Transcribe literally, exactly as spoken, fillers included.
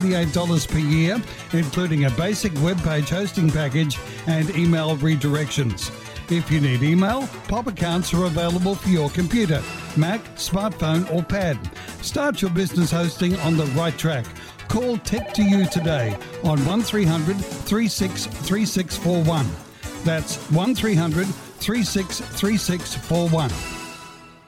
sixty-eight dollars per year, including a basic web page hosting package and email redirections. If you need email, Pop accounts are available for your computer, Mac, smartphone or pad. Start your business hosting on the right track. Call Tech to You today on one three hundred, three six three six four one. That's one three hundred, three six three six four one.